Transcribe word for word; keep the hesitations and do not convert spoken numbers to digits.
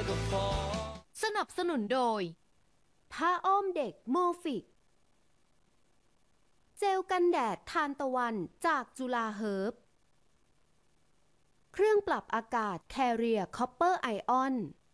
ก็พอสนับสนุนโดยผ้าอ้อมเด็กโมฟิกเจลกันแดดทานตะวันจากจุฬาเฮิร์บเครื่องปรับอากาศ Carrier Copper Ion